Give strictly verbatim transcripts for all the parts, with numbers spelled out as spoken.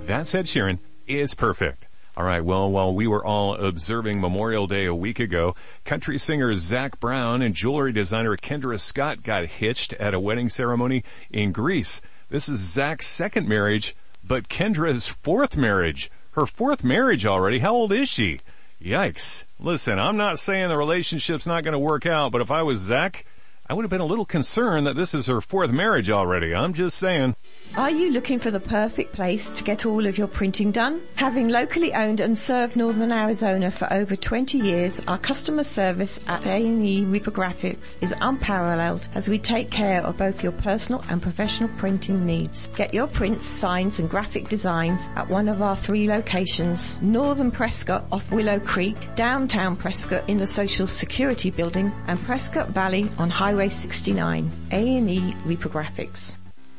That said, Sharon is perfect. All right, well, while we were all observing Memorial Day a week ago, country singer Zac Brown and jewelry designer Kendra Scott got hitched at a wedding ceremony in Greece. This is Zac's second marriage, but Kendra's fourth marriage. Her fourth marriage already. How old is she? Yikes. Listen, I'm not saying the relationship's not going to work out, but if I was Zac, I would have been a little concerned that this is her fourth marriage already. I'm just saying. Are you looking for the perfect place to get all of your printing done? Having locally owned and served Northern Arizona for over twenty years, our customer service at A and E Reprographics is unparalleled as we take care of both your personal and professional printing needs. Get your prints, signs and graphic designs at one of our three locations: Northern Prescott off Willow Creek, downtown Prescott in the Social Security Building, and Prescott Valley on Highway sixty-nine. A and E Reprographics.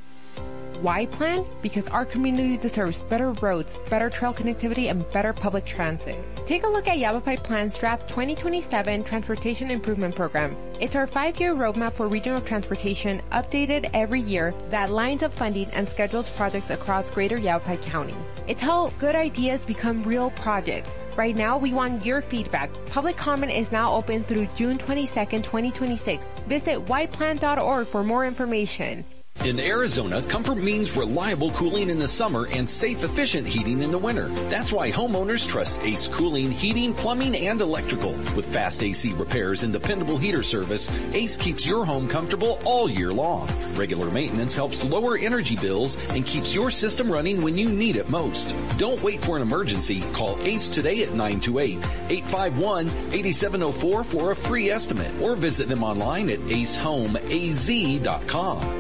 Why plan? Because our community deserves better roads, better trail connectivity, and better public transit. Take a look at Yavapai Plan's Draft twenty twenty-seven Transportation Improvement Program. It's our five-year roadmap for regional transportation, updated every year, that lines up funding and schedules projects across greater Yavapai County. It's how good ideas become real projects. Right now, we want your feedback. Public comment is now open through June twenty-second, twenty twenty-six. Visit white plan dot org for more information. In Arizona, comfort means reliable cooling in the summer and safe, efficient heating in the winter. That's why homeowners trust Ace Cooling, Heating, Plumbing, and Electrical. With fast A C repairs and dependable heater service, Ace keeps your home comfortable all year long. Regular maintenance helps lower energy bills and keeps your system running when you need it most. Don't wait for an emergency. Call Ace today at nine two eight, eight five one, eight seven zero four for a free estimate or visit them online at ace home a z dot com.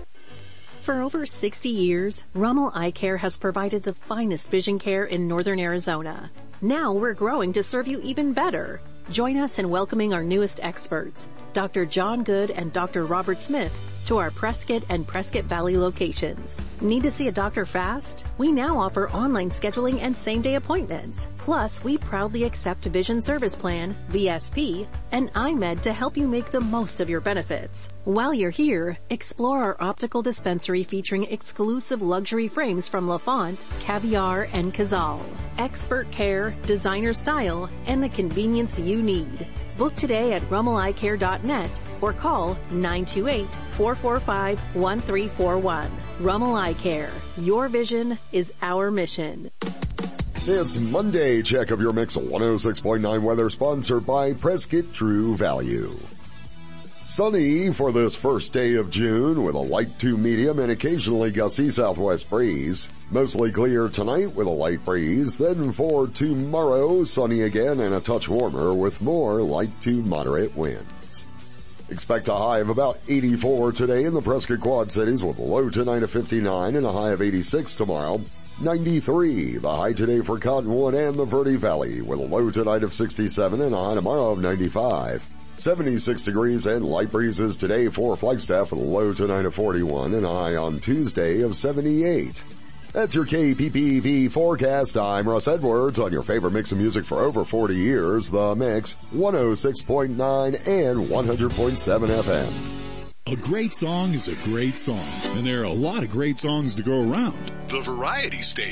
For over sixty years, Rummel Eye Care has provided the finest vision care in northern Arizona. Now we're growing to serve you even better. Join us in welcoming our newest experts, Doctor John Good and Doctor Robert Smith, to our Prescott and Prescott Valley locations. Need to see a doctor fast? We now offer online scheduling and same-day appointments. Plus, we proudly accept Vision Service Plan, V S P, and iMed to help you make the most of your benefits. While you're here, explore our optical dispensary featuring exclusive luxury frames from LaFont, Caviar, and Cazal. Expert care, designer style, and the convenience you need. Book today at rummel eye care dot net or call nine two eight, four four five, one three four one. Rummel Eye Care. Your vision is our mission. It's Monday. Check of your mix one oh six point nine weather, sponsored by Prescott True Value. Sunny for this first day of June with a light to medium and occasionally gusty southwest breeze. Mostly clear tonight with a light breeze. Then for tomorrow, sunny again and a touch warmer with more light to moderate winds. Expect a high of about eighty-four today in the Prescott Quad Cities with a low tonight of fifty-nine and a high of eighty-six tomorrow. ninety-three, the high today for Cottonwood and the Verde Valley with a low tonight of sixty-seven and a high tomorrow of ninety-five. seventy-six degrees and light breezes today for Flagstaff with a low tonight of forty-one and a high on Tuesday of seventy-eight. That's your K P P V forecast. I'm Russ Edwards on your favorite mix of music for over forty years, The Mix, one oh six point nine and one hundred point seven F M. A great song is a great song, and there are a lot of great songs to go around. The Variety Station